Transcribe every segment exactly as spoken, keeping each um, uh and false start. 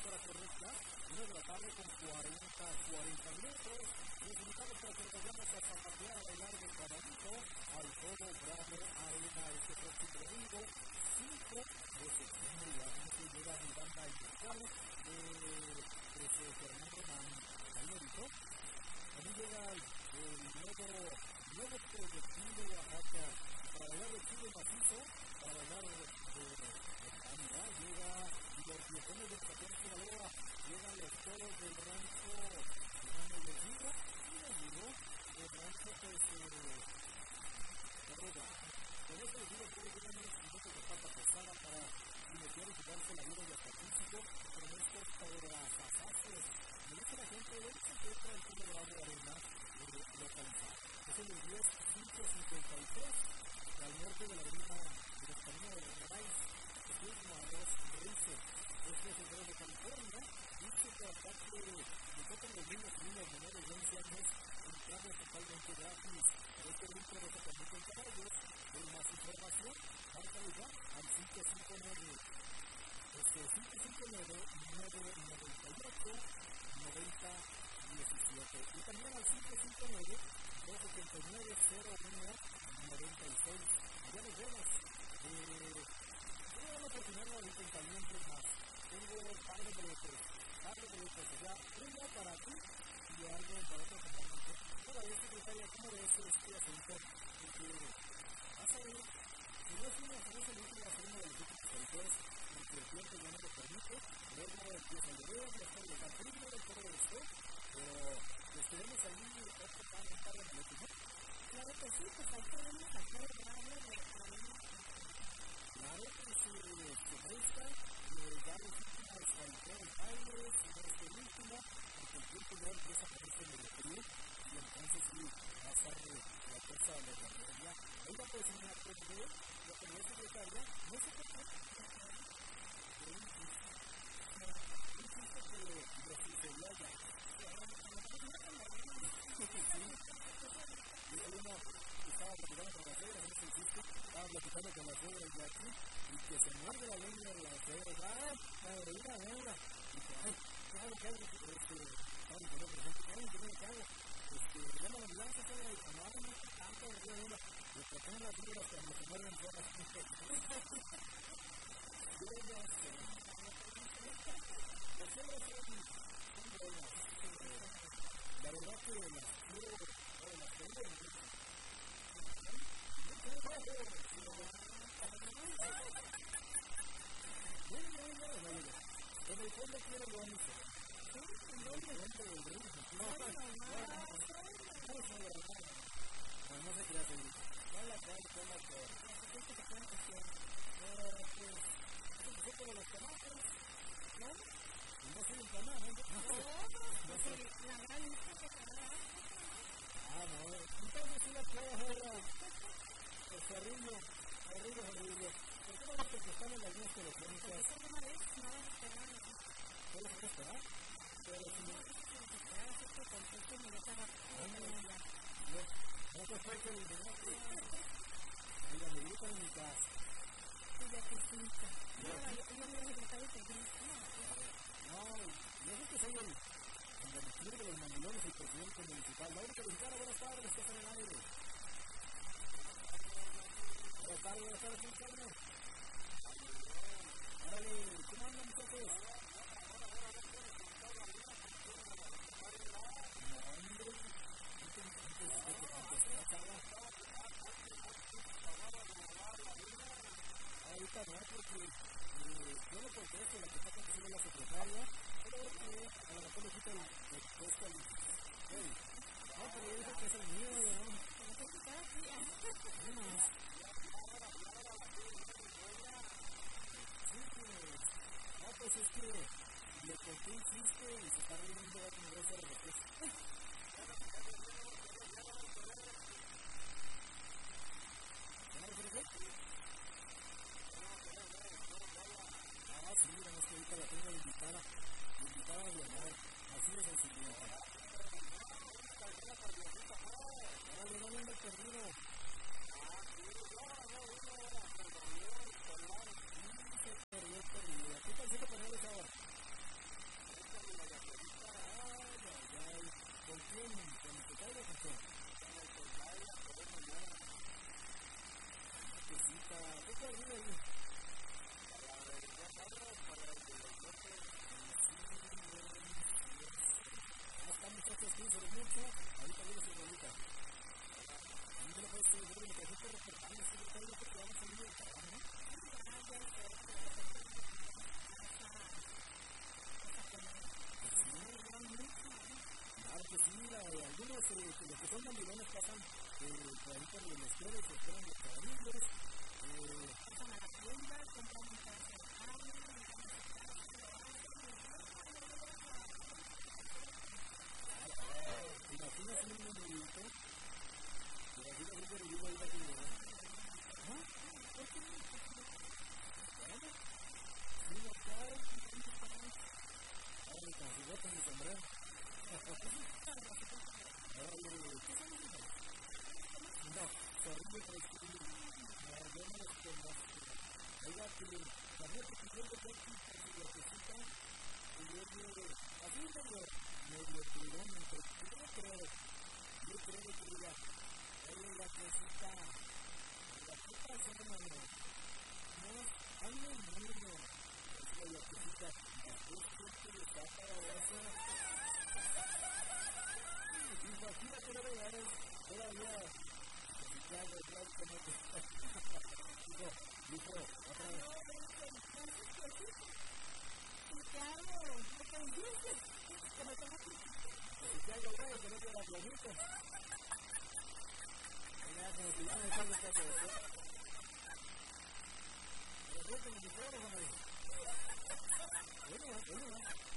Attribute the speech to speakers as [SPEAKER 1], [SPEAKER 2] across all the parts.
[SPEAKER 1] hora correcta, una de la tarde con cuarenta, cuarenta minutos. Los invitamos para que nos vayamos a zapatear a bailar de Caballito al Todo Bravo Arena este próximo domingo, cinco de septiembre. Ya como que llega mi banda inicial de, de, de Fernando Román. Ahí me dijo. También llega el, el nuevo, nuevo proyectil de Oaxaca para bailar de chile macizo, para bailar de, de, de banda. Llega los viejones del Catón Sinaloa, llegan los toros del rancho, llegan el Ejido, y el Ejido, el rancho pues eh, Corroga. Con eso les digo que llegan unos minutos de pata pesada para iniciar y jugarse la vida de hasta físico con estos pedrazazazos. Me dice la gente, ¿dónde se encuentra el Todo Bravo Arena eh, localizado? Es en el diez cinco cincuenta y tres, al norte de la avenida de los Caminos de los Raíz, Jesús Marros Rizo. Este es el Federal de California. Dice que aparte de nosotros los niños y niñas menores de once años entramos totalmente gratis. Pero este grupo de tratamiento en caballos. Por más información, marca ya al cinco cinco nueve, este, cinco cinco nueve, nueve nueve ocho, nueve cero uno siete. Y también al cinco cinco nueve, dos ocho nueve, cero uno nueve seis. Ya nos vemos. Eh, tengo la oportunidad de acompañamiento más. Tengo un par de boletos, par de boletos, o sea, uno para ti y algo para otro acompañamiento. ¿Cómo ves, secretaria? ¿Cómo ves este asunto? Porque vas a ver, si no es una, si no es el último, va a ser uno de los últimos sectores, porque el tiempo ya no lo permite, luego empieza a llover, la historia está primero, todo esto, pero pues tenemos ahí otro par, un par de boletos, ¿no?
[SPEAKER 2] Claro que sí, pues ahí tenemos a Todo Bravo de Arena.
[SPEAKER 1] Claro que se, se presta, eh, ya los últimos cualquier baile, si no es el último, porque el tiempo ya empieza a ponerse en el frío, y entonces sí, va a estar la cosa de la realidad. Ahí va a poder una acorde, la primera secretaria, no sé por qué, pero un chiste, un chiste que le sucedió allá. Y uno estaba platicando con la suegra, no sé el chiste, estaba platicando con la suegra de aquí, y que se muerde la lengua de la suegra, ¡ah! La heroína negra. Y dice, ¡ay! ¿Qué hago? ¿Qué hago? Este, estaba diciendo, por ejemplo, ¿qué hago? ¿Qué hago? Este, llama a la ambulancia, suegra, y dice, no, no, tanto, de río de una. Le proponen las fibras cuando se muerden todas. Yo ya sé. Las fibras son buenas. La verdad que las quiero, o las tengo en mucho. En el fondo quiero lo mismo. En el fondo del río. No, no, no se crea seguro. No la cae, no la cae. ¿Qué te cuenta que pues, como los canajos, ¿no? No soy un canajo.
[SPEAKER 2] No, porque la gran lista que carga.
[SPEAKER 1] Ah, no. Entonces sí la trae ahora. Es horrible, horrible, horrible. ¿Por qué no vas a contestar en las líneas telefónicas?
[SPEAKER 2] Porque esa una vez no vas a esperar.
[SPEAKER 1] ¿Qué les vas a esperar? Pero si no...
[SPEAKER 2] Esperas este contexto inmediatamente.
[SPEAKER 1] No, no te fue que el dinero. Mira, me gritan en mi casa.
[SPEAKER 2] Y ya te pinta. No, yo me voy a gritar y te grita.
[SPEAKER 1] No, yo sé que soy el... el domicilio de los mandilones y presidente municipal. Laura Mexicana, buenas tardes, estás en el aire. Buenas tardes, buenas tardes, ¿cómo están? Órale, ¿cómo andan, muchachos? No, hombre, ahorita no, porque eh, yo no contesto la que está contestando la secretaria, pero que a lo mejor le quita el puesto al... Hey, no, pero yo dije que es el mío, ¿no?
[SPEAKER 2] No te quitas aquí, ¿eh?
[SPEAKER 1] No, no, pues es que le conté un chiste y se está riendo a tener esa respuesta. ¿Ya no lo quieres ver? Ah, sí, mira, es que ahorita la tengo invitada, invitada de honor, así de sencillita. Órale, no me ando perdido. Sí, se perdió, perdido. ¿Qué tal si te ponemos ahora? los mandilones pasan eh, por ahí por el estreno y se esperan los caballos. Eh,
[SPEAKER 2] pasan a la tienda, compran un pedazo de carne,
[SPEAKER 1] imaginas un menudito, pero así lo que te digo ahorita que llegó. ¿Ah? ¿Por qué no? Bueno, vino caro, ahora mi canjigota, mi sombrero. Ahora le digo, ¿qué son los? No, terrible traición. No, yo no los conozco. Oiga, que sabía que quisiera que su huertecita y yo digo, así medio, medio tirón, entre yo creo, yo creo que diga, oye, la cosita, la cosita es una mano, no, anda en murno, es la huertecita, después que le está para eso. Imagínate no regalar todavía, ya, ya, ya, como que, dijo, dijo, otra vez.
[SPEAKER 2] ¿Y qué hago? ¿Qué te dices? Que me tengo que...
[SPEAKER 1] ¿Y qué hago, güey? Que no te la planito. Ya, como que ya me salgo esta cosa. Pero creo que mi micrófono ahí. Bueno, bueno.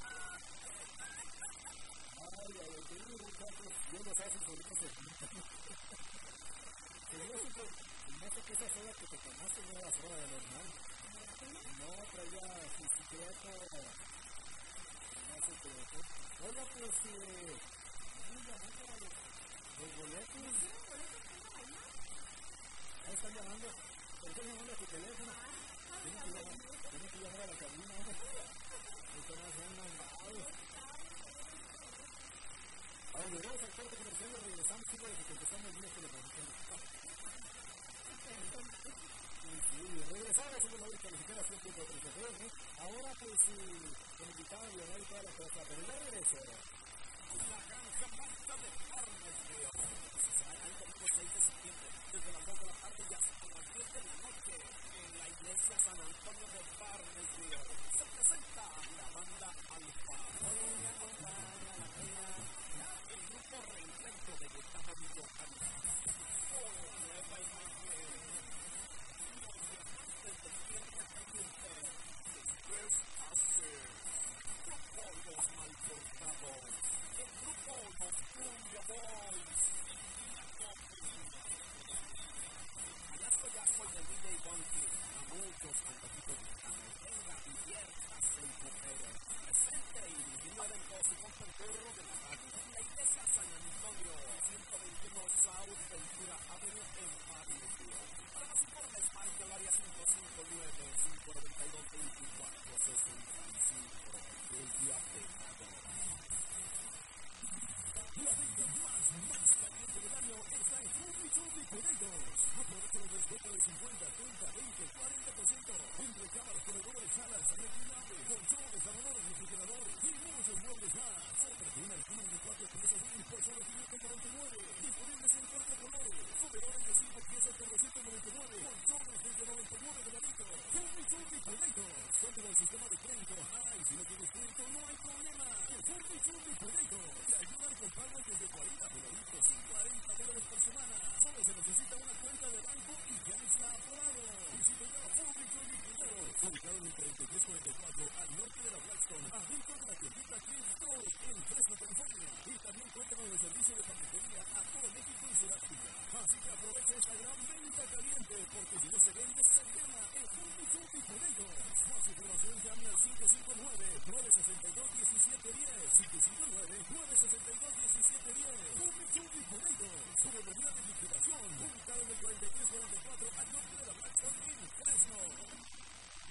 [SPEAKER 1] Ay, ay, ay, tengo muchachos, yo los hacen solitos se pintan. Se me hace no sé qué esa soda que te tomaste no era soda de normal. No, traía su secreto. No sé qué. Oiga, pues, eh, los boletos. Ahí están llamando. Están llamando a tu teléfono. Tienes que llamar, tienes que llamar a la cabina. Esto no es un mandado. Ahora, llegamos al corte comercial y regresamos y para que contestamos el mío telefónico. Sí, regresamos en la hora calificada cien punto treinta y tres, ¿no? Ahora pues eh, con invitado y honor y toda la cosa, pero ya regreso. La granja Marta de Farmersville. Será el domingo seis de septiembre, desde las dos de la tarde y hasta las diez de la noche, en la iglesia San Antonio de Farmersville. Se presenta la banda Alfa. Hoy me acompaña la pena, el grupo Reencuentro de Gustavo Villojavi. Oh, nueva imagen. Después hace polvos mal cortados. El grupo Los Cumbia Boys. Alasco ya soy el D J Bunky. A muchos antojitos mexicanos. Venga, diviértase y coopere. Presente y dirigiendo eventos y concurso de la radio. La iglesia San Antonio, ciento veintiuno South Ventura Avenue en Farmersville. Para más informes, marque al área cinco cinco nueve, cinco nueve dos, veinticuatro sesenta y cinco. El día pegado. La venta más, más caliente del año está en Fruity Fruity Eventos. Aprovecha los descuentos de cincuenta, treinta, veinte, cuarenta por ciento. Entre cámaras, corredores, salas, reclinables, colchones, lavadores, refrigeradores y muchos muebles más. Oferta altura de cuatro piezas y por solo quinientos noventa y nueve. Disponibles en cuatro colores. Comedores de cinco piezas por doscientos noventa y nueve. Colchones desde noventa y nueve dolaritos. Fruity Fruity Eventos. Cuenta con el sistema de crédito. Ay, si no tienes crédito, no hay problema. Fruity Fruity Eventos. Te ayudan con pagos desde cuarenta dolaritos y cuarenta dólares por semana. Solo se necesita una cuenta de banco y ya está aprobado. Visita ya Fruity Fruity Eventos. Ubicado en el treinta y tres cuarenta y cuatro al norte de la Blackstone. Adentro de la tiendita Kids Store en Fresno, California. Y también cuenta con el servicio de paquetería a todo México y Sudáfrica. Así que aprovecha esta gran venta caliente porque si no se vende, se quema. En Fruity